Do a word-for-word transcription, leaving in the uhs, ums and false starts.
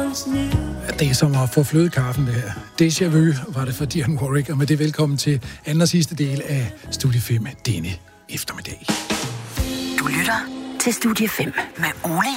Det er som at få flødekaffen, det her. Déjà vu var det for Dionne Warwick, og med det velkommen til anden og sidste del af Studie fem denne eftermiddag. Du lytter til Studie fem med Ole